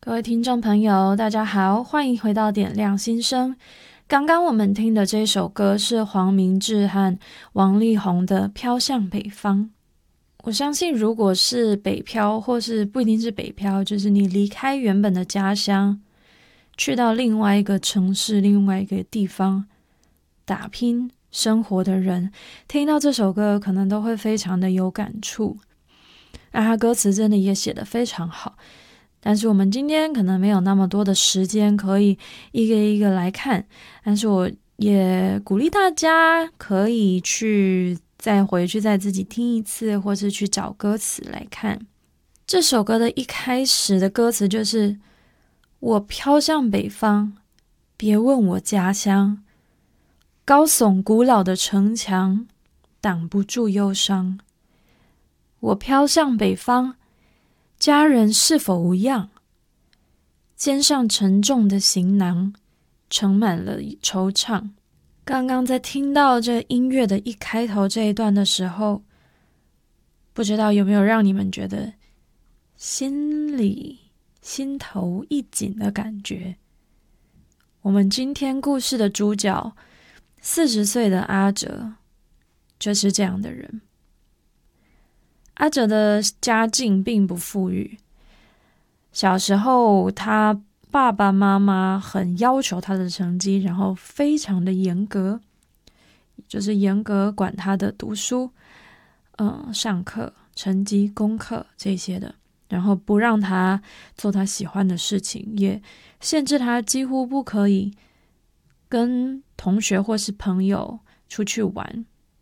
各位听众朋友，大家好，欢迎回到点亮心声。刚刚我们听的这首歌是黄明志和王力宏的《飘向北方》。我相信如果是北漂，或是不一定是北漂，就是你离开原本的家乡，去到另外一个城市、另外一个地方打拼生活的人，听到这首歌可能都会非常的有感触。他歌词真的也写得非常好，但是我们今天可能没有那么多的时间可以一个一个来看，但是我也鼓励大家可以再回去再自己听一次，或是去找歌词来看。这首歌的一开始的歌词就是我飘向北方，别问我家乡，高耸古老的城墙挡不住忧伤。我飘向北方，家人是否无恙？肩上沉重的行囊盛满了惆怅。刚刚在听到这音乐的一开头这一段的时候，不知道有没有让你们觉得心头一紧的感觉。我们今天故事的主角40岁的阿哲就是这样的人。阿哲的家境并不富裕，小时候他爸爸妈妈很要求他的成绩，然后非常的严格，就是严格管他的读书、上课、成绩、功课这些的，然后不让他做他喜欢的事情，也限制他几乎不可以跟同学或是朋友出去玩，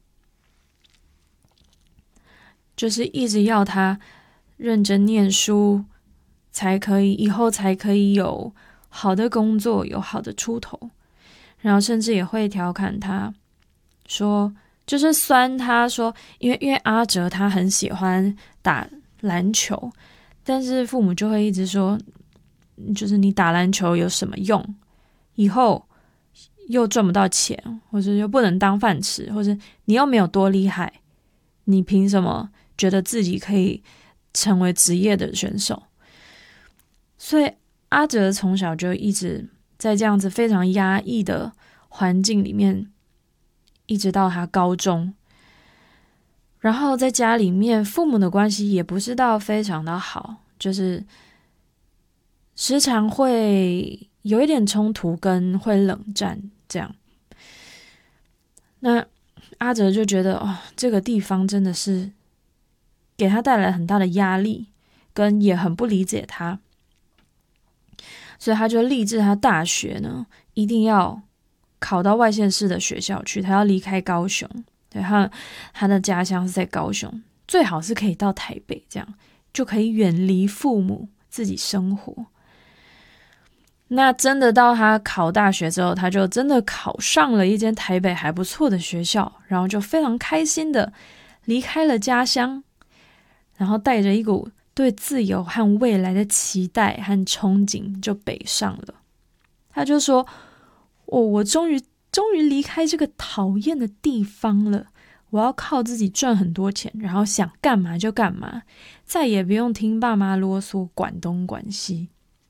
就是一直要他认真念书，以后才可以有好的工作，有好的出头。然后甚至也会调侃他说，就是酸他说，因为阿哲他很喜欢打篮球，但是父母就会一直说，就是你打篮球有什么用？以后又赚不到钱，或者又不能当饭吃，或者你又没有多厉害，你凭什么觉得自己可以成为职业的选手？所以阿哲从小就一直在这样子非常压抑的环境里面，一直到他高中。然后在家里面父母的关系也不是到非常的好，就是时常会有一点冲突跟会冷战这样。那阿哲就觉得这个地方真的是给他带来很大的压力，跟也很不理解他，所以他就立志他大学呢一定要考到外县市的学校去，他要离开高雄。对，他的家乡是在高雄，最好是可以到台北，这样就可以远离父母，自己生活。那真的到他考大学之后，他就真的考上了一间台北还不错的学校，然后就非常开心的离开了家乡，然后带着一股对自由和未来的期待和憧憬就北上了。他就说，我终于离开这个讨厌的地方了，我要靠自己赚很多钱，然后想干嘛就干嘛，再也不用听爸妈啰嗦，管东管西。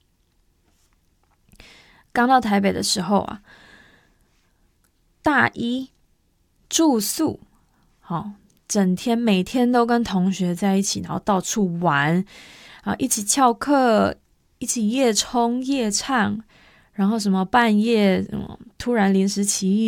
刚到台北的时候啊，大一住宿，整天每天都跟同学在一起，然后到处玩，一起翘课，一起夜冲夜唱，然后什么半夜突然临时起意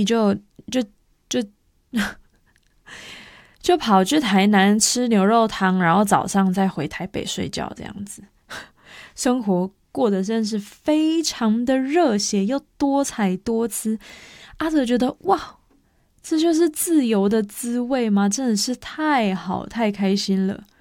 就跑去台南吃牛肉汤，然后早上再回台北睡觉，这样子生活过得真是非常的热血又多彩多姿。阿哲觉得哇，这就是自由的滋味吗？真的是太好太开心了。